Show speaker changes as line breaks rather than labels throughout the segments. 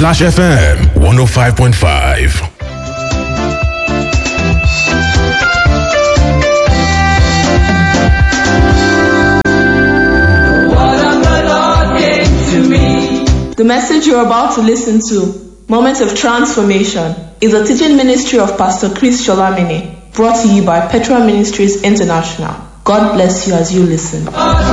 Splash FM 105.5.
The message you're about to listen to, Moments of Transformation, is a teaching ministry of Pastor Chris Sholamini, brought to you by Petra Ministries International. God bless you as you listen.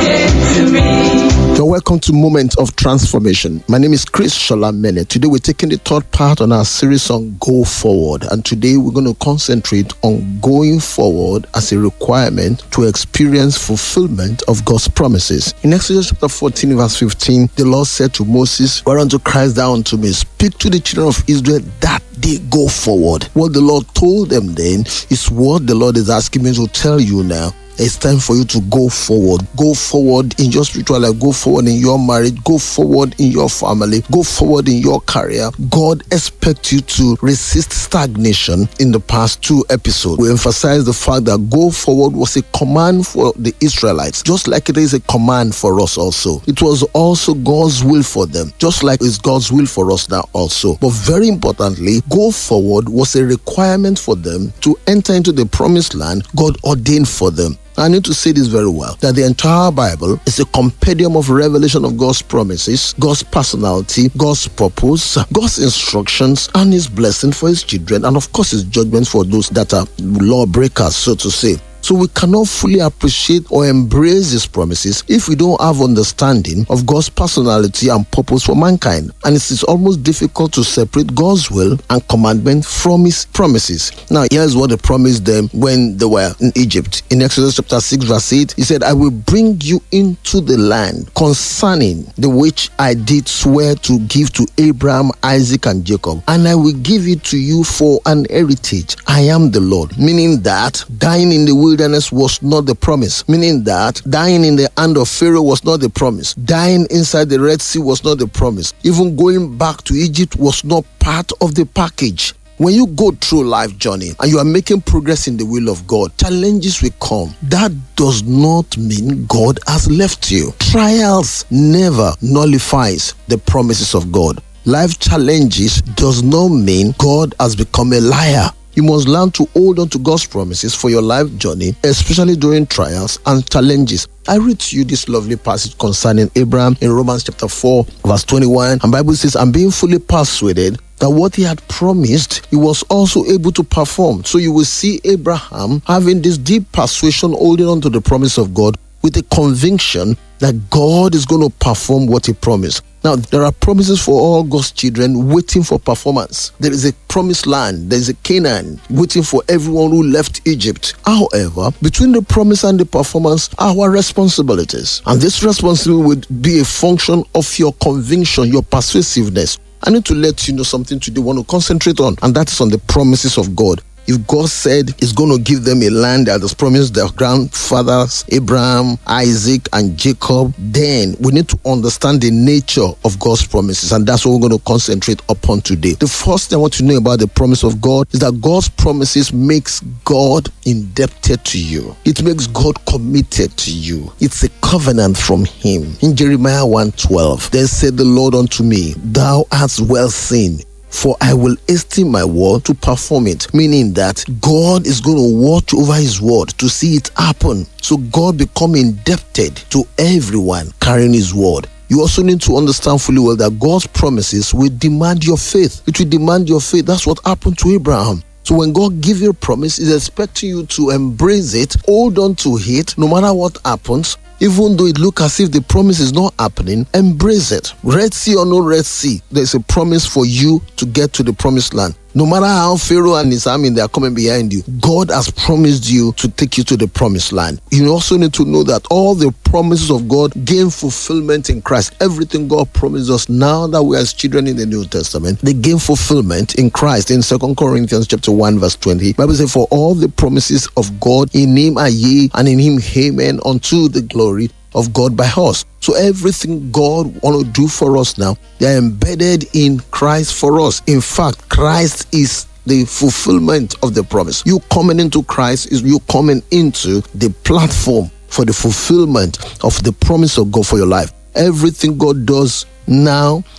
You're welcome to Moment of Transformation. My name is Chris Sholamini. Today we're taking the third part on our series on Go Forward. And today we're going to concentrate on going forward as a requirement to experience fulfillment of God's promises. In Exodus chapter 14 verse 15, the Lord said to Moses, "Whereunto criest thou unto me, speak to the children of Israel that they go forward." What the Lord told them then is what the Lord is asking me to tell you now. It's time for you to go forward. Go forward in your spiritual life. Go forward in your marriage. Go forward in your family. Go forward in your career. God expects you to resist stagnation. In the past 2 episodes, we emphasized the fact that go forward was a command for the Israelites, just like it is a command for us also. It was also God's will for them, just like it's God's will for us now also. But very importantly, go forward was a requirement for them to enter into the promised land God ordained for them. I need to say this very well, that the entire Bible is a compendium of revelation of God's promises, God's personality, God's purpose, God's instructions, and His blessing for His children, and of course His judgment for those that are lawbreakers, so to say. So we cannot fully appreciate or embrace His promises if we don't have understanding of God's personality and purpose for mankind. And it is almost difficult to separate God's will and commandment from His promises. Now, here's what He promised them when they were in Egypt. In Exodus chapter 6 verse 8, He said, "I will bring you into the land concerning the which I did swear to give to Abraham, Isaac, and Jacob, and I will give it to you for an heritage. I am the Lord." Meaning that dying in the wilderness was not the promise. Meaning that dying in the hand of Pharaoh was not the promise. Dying inside the Red Sea was not the promise. Even going back to Egypt was not part of the package. When you go through life journey and you are making progress in the will of God, challenges will come. That does not mean God has left you. Trials never nullifies the promises of God. Life challenges does not mean God has become a liar. You must learn to hold on to God's promises for your life journey, especially during trials and challenges. I read to you this lovely passage concerning Abraham in Romans chapter 4, verse 21. And Bible says, "I'm being fully persuaded that what he had promised, he was also able to perform." So you will see Abraham having this deep persuasion, holding on to the promise of God with a conviction that God is going to perform what He promised. Now, there are promises for all God's children waiting for performance. There is a promised land, there is a Canaan waiting for everyone who left Egypt. However, between the promise and the performance are our responsibilities. And this responsibility would be a function of your conviction, your persuasiveness. I need to let you know something today I want to concentrate on, and that is on the promises of God. If God said He's going to give them a land that has promised their grandfathers, Abraham, Isaac, and Jacob, then we need to understand the nature of God's promises, and that's what we're going to concentrate upon today. The first thing I want to know about the promise of God is that God's promises makes God indebted to you. It makes God committed to you. It's a covenant from Him. In Jeremiah 1:12, then said the Lord unto me, "Thou hast well seen, for I will hasten my word to perform it." Meaning that God is going to watch over His word to see it happen. So God become indebted to everyone carrying His word. You also need to understand fully well that God's promises will demand your faith. It will demand your faith. That's what happened to Abraham. So when God gives you a promise, He's expecting you to embrace it, hold on to it, no matter what happens. Even though it looks as if the promise is not happening, embrace it. Red Sea or no Red Sea, there's a promise for you to get to the promised land. No matter how Pharaoh and his army they are coming behind you, God has promised you to take you to the promised land. You also need to know that all the promises of God gain fulfillment in Christ. Everything God promised us now that we are His children in the New Testament, they gain fulfillment in Christ. In 2 Corinthians chapter 1 verse 20, the Bible says, "For all the promises of God in Him are yea, and in Him amen, unto the glory of God by us." So everything God want to do for us now, they are embedded in Christ for us. In fact, Christ is the fulfillment of the promise. You coming into Christ is you coming into the platform for the fulfillment of the promise of God for your life. Everything God does now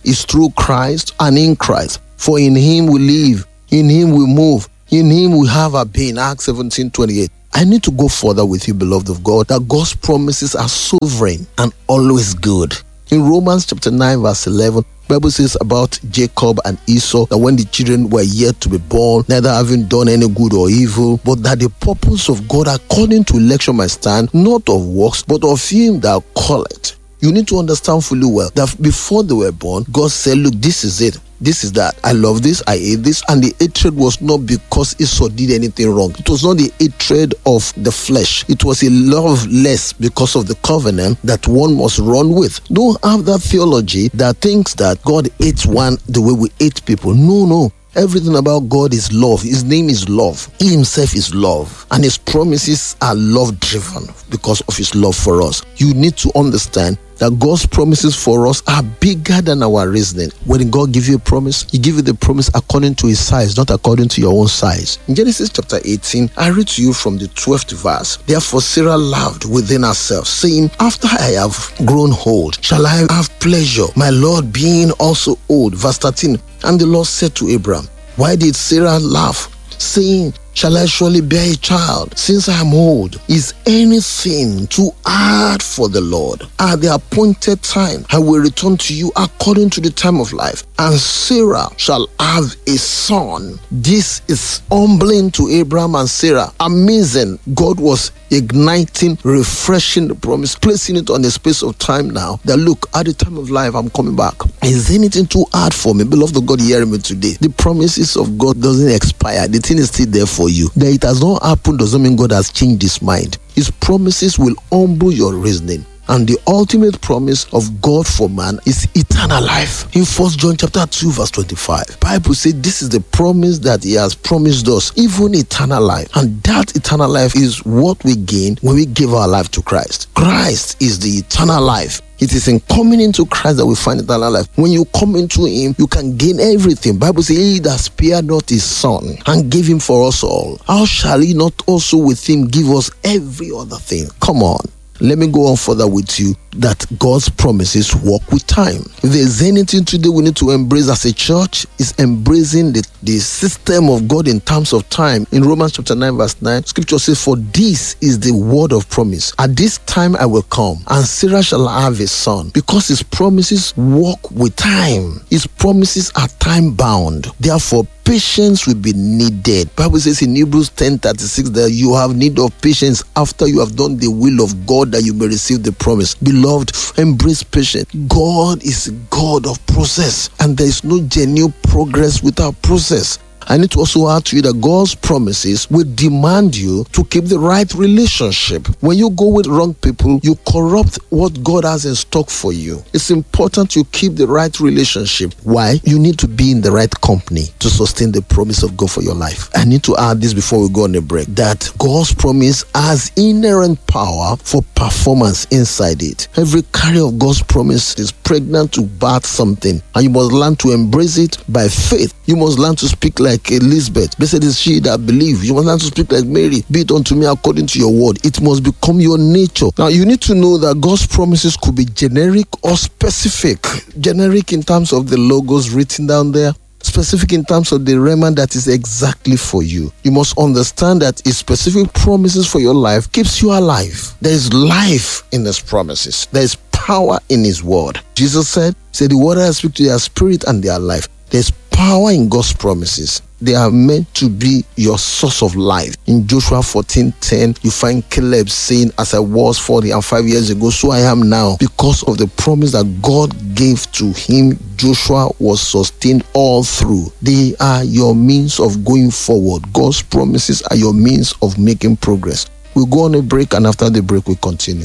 is through Christ and in Christ. For in him we live, in him we move, in him we have our being. Acts 17:28. I need to go further with you, beloved of God, that God's promises are sovereign and always good. In Romans chapter 9 verse 11, the Bible says about Jacob and Esau that when the children were yet to be born, neither having done any good or evil, but that the purpose of God according to election might stand, not of works, but of him that calleth. You need to understand fully well that before they were born, God said, look, this is it. This is that. I love this. I hate this. And the hatred was not because Esau did anything wrong. It was not the hatred of the flesh. It was a love less because of the covenant that one must run with. Don't have that theology that thinks that God hates one the way we hate people. No. Everything about God is love. His name is love. He himself is love. And his promises are love-driven because of his love for us. You need to understand that God's promises for us are bigger than our reasoning. When God gives you a promise, he gives you the promise according to his size, not according to your own size. In Genesis chapter 18, I read to you from the 12th verse. Therefore Sarah laughed within herself, saying, after I have grown old, shall I have pleasure, my Lord being also old? Verse 13, and the Lord said to Abraham, why did Sarah laugh, saying, shall I surely bear a child, since I am old? Is anything too hard for the Lord? At the appointed time, I will return to you according to the time of life, and Sarah shall have a son. This is humbling to Abraham and Sarah. Amazing. God was igniting, refreshing the promise, placing it on the space of time now, that look, at the time of life, I'm coming back. Is anything too hard for me? Beloved of God, hearing me today. The promises of God doesn't expire. The thing is still there for you. That it has not happened doesn't mean God has changed his mind. His promises will humble your reasoning. And the ultimate promise of God for man is eternal life. In 1 John chapter 2 verse 25, Bible says this is the promise that he has promised us, even eternal life. And that eternal life is what we gain when we give our life to Christ. Christ is the eternal life. It is in coming into Christ that we find eternal life. When you come into him, you can gain everything. Bible says, he that spared not his son and gave him for us all, how shall he not also with him give us every other thing? Come on. Let me go on further with you that God's promises work with time. If there's anything today we need to embrace as a church, is embracing the system of God in terms of time. In Romans chapter 9 verse 9, scripture says, for this is the word of promise. At this time I will come, and Sarah shall have a son. Because his promises work with time. His promises are time bound. Therefore, patience will be needed. Bible says in Hebrews 10:36 that you have need of patience after you have done the will of God, that you may receive the promise. Beloved, embrace patience. God is a God of process, and there is no genuine progress without process. I need to also add to you that God's promises will demand you to keep the right relationship. When you go with wrong people, you corrupt what God has in stock for you. It's important you keep the right relationship. Why? You need to be in the right company to sustain the promise of God for your life. I need to add this before we go on a break, that God's promise has inherent power for performance inside it. Every carrier of God's promise is pregnant to birth something, and you must learn to embrace it by faith. You must learn to speak like Elizabeth. Blessed is she that believes. You must learn to speak like Mary. Be it unto me according to your word. It must become your nature. Now, you need to know that God's promises could be generic or specific. Generic in terms of the logos written down there, specific in terms of the rhema that is exactly for you. You must understand that his specific promises for your life keeps you alive. There is life in his promises. There is power in his word. Jesus said, the word I speak to their spirit and their life. There's power in God's promises. They are meant to be your source of life. In Joshua 14:10, you find Caleb saying, as I was 45 years ago, so I am now. Because of the promise that God gave to him, Joshua was sustained all through. They are your means of going forward. God's promises are your means of making progress. We'll go on a break, and after the break, we'll continue.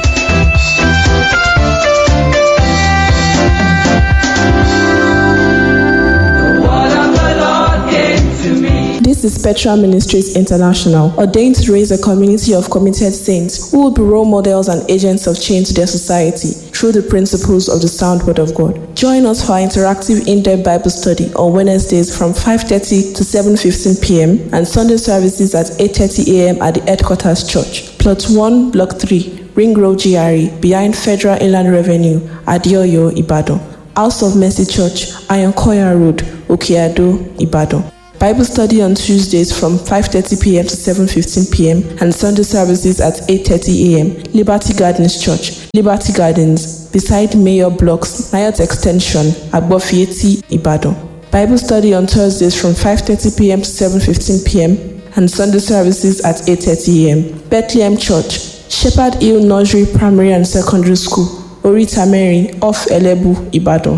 This is Petra Ministries International, ordained to raise a community of committed saints who will be role models and agents of change to their society through the principles of the sound word of God. Join us for our interactive in-depth Bible study on Wednesdays from 5:30 to 7:15 p.m. and Sunday services at 8:30 a.m. at the Headquarters Church, Plot 1, Block 3, Ring Road GRE, behind Federal Inland Revenue, Adioyo, Ibadan. House of Mercy Church, Ayonkoya Road, Okeado, Ibadan. Bible study on Tuesdays from 5:30 p.m. to 7:15 p.m. and Sunday services at 8:30 a.m. Liberty Gardens Church, Liberty Gardens, beside Mayor Blocks, Nayot Extension, Agbofieti, Ibadan. Bible study on Thursdays from 5:30 p.m. to 7:15 p.m. and Sunday services at 8:30 a.m. Bethlehem Church, Shepherd Hill Nursery Primary and Secondary School, Orita Mary, off Elebu, Ibadan.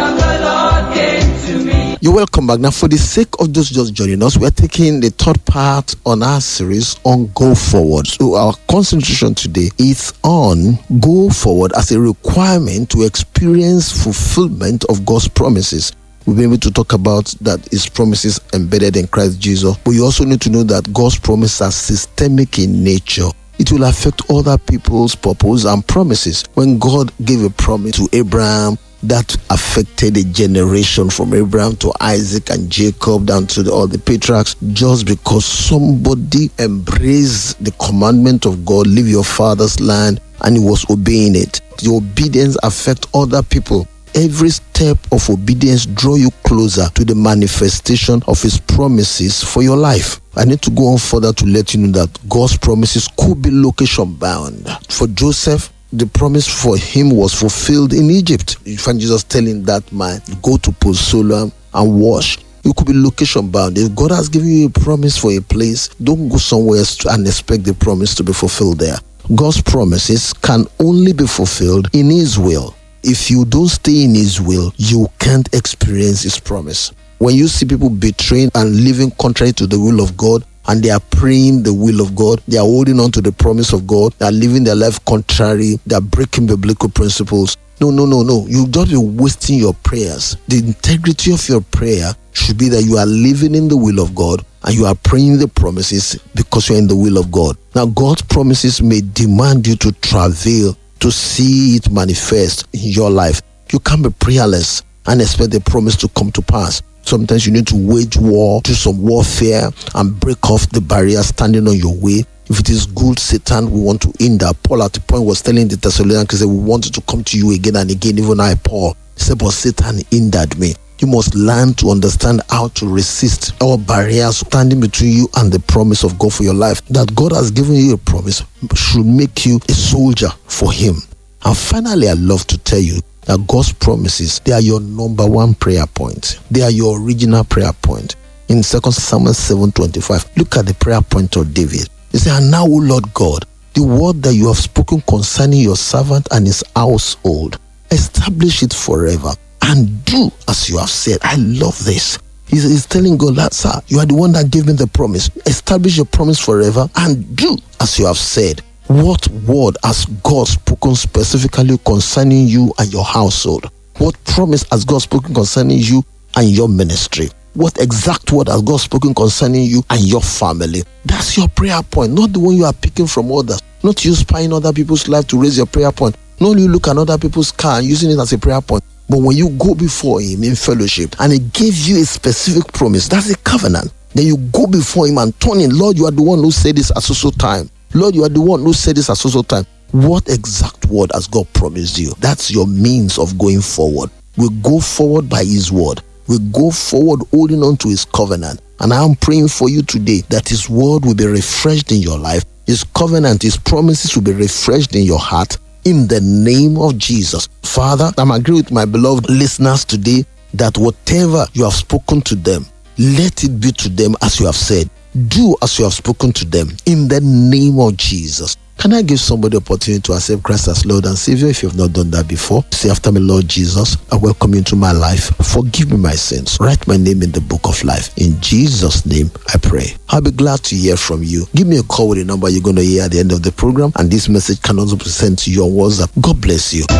You're welcome back. Now, for the sake of those just joining us, we're taking the third part on our series on Go Forward. So our concentration today is on Go Forward as a requirement to experience fulfillment of God's promises. We've been able to talk about that His promises embedded in Christ Jesus, but you also need to know that God's promises are systemic in nature. It will affect other people's purpose and promises. When God gave a promise to Abraham, that affected a generation from Abraham to Isaac and Jacob down to all the patriarchs, just because somebody embraced the commandment of God, leave your father's land, and he was obeying it. The obedience affects other people. Every step of obedience draws you closer to the manifestation of His promises for your life. I need to go on further to let you know that God's promises could be location bound. For Joseph, the promise for him was fulfilled in Egypt. You find Jesus telling that man, go to Pool Siloam and wash. You could be location bound. If God has given you a promise for a place, don't go somewhere else and expect the promise to be fulfilled there. God's promises can only be fulfilled in His will. If you don't stay in His will, you can't experience His promise. When you see people betraying and living contrary to the will of God, and they are praying the will of God, they are holding on to the promise of God, they are living their life contrary, they are breaking biblical principles. No. You don't be wasting your prayers. The integrity of your prayer should be that you are living in the will of God and you are praying the promises because you are in the will of God. Now, God's promises may demand you to travail to see it manifest in your life. You can't be prayerless and expect the promise to come to pass. Sometimes you need to wage war, do some warfare, and break off the barriers standing on your way. If it is good, Satan, we want to hinder. Paul at the point was telling the Thessalonians, he said, we wanted to come to you again and again, even I, Paul. He said, but Satan hindered me. You must learn to understand how to resist all barriers standing between you and the promise of God for your life. That God has given you a promise should make you a soldier for Him. And finally, I love to tell you that God's promises, they are your number one prayer point. They are your original prayer point. In 2 Samuel 7:25, look at the prayer point of David. He said, and now, O Lord God, the word that you have spoken concerning your servant and his household, establish it forever and do as you have said. I love this. He's telling God, that, sir, you are the one that gave me the promise. Establish your promise forever and do as you have said. What word has God spoken specifically concerning you and your household? What promise has God spoken concerning you and your ministry? What exact word has God spoken concerning you and your family? That's your prayer point, not the one you are picking from others. Not you spying other people's life to raise your prayer point. Not you look at other people's car and using it as a prayer point. But when you go before Him in fellowship and He gives you a specific promise, that's a covenant. Then you go before Him and turn in, Lord, you are the one who said this at so time. Lord, you are the one who said this at so time. What exact word has God promised you? That's your means of going forward. We go forward by His word. We go forward holding on to His covenant. And I am praying for you today that His word will be refreshed in your life. His covenant, His promises will be refreshed in your heart. In the name of Jesus. Father, I'm agreeing with my beloved listeners today that whatever you have spoken to them, let it be to them as you have said. Do as you have spoken to them. In the name of Jesus. Can I give somebody the opportunity to accept Christ as Lord and Savior if you have not done that before? Say after me, Lord Jesus, I welcome you into my life. Forgive me my sins. Write my name in the book of life. In Jesus' name, I pray. I'll be glad to hear from you. Give me a call with the number you're going to hear at the end of the program. And this message can also be sent to you on WhatsApp. God bless you.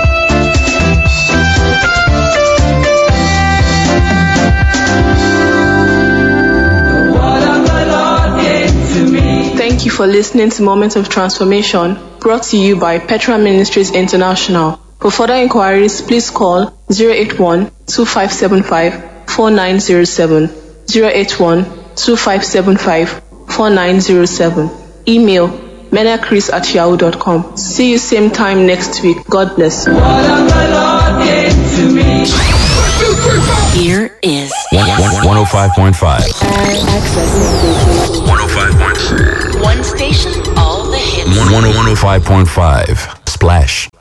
Thank you for listening to Moments of Transformation, brought to you by Petra Ministries International. For further inquiries, please call 081-2575-4907, 081-2575-4907. Email menachris@yahoo.com. See you same time next week. God bless you.
105.5.
Accessing 105.5.
One station, all the hits.
105.5. Splash.